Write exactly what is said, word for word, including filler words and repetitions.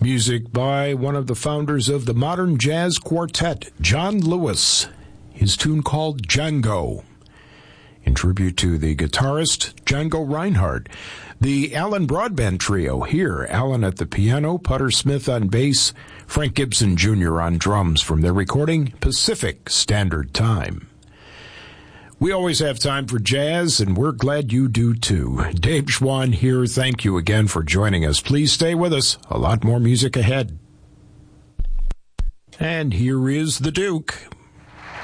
Music by one of the founders of the modern jazz quartet, John Lewis. His tune called Django, in tribute to the guitarist Django Reinhardt. The Alan Broadbent Trio here, Alan at the piano, Putter Smith on bass, Frank Gibson Junior on drums from their recording Pacific Standard Time. We always have time for jazz, and we're glad you do too. Dave Schwann here. Thank you again for joining us. Please stay with us. A lot more music ahead. And here is the Duke